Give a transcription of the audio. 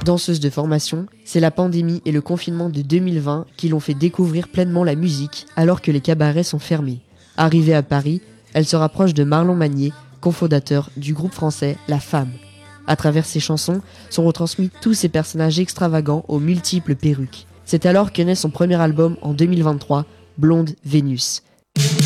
Danseuse de formation, c'est la pandémie et le confinement de 2020 qui l'ont fait découvrir pleinement la musique alors que les cabarets sont fermés. Arrivée à Paris, elle se rapproche de Marlon Magnier, cofondateur du groupe français La Femme. À travers ses chansons, sont retransmis tous ces personnages extravagants aux multiples perruques. C'est alors que naît son premier album en 2023, Blonde Vénus.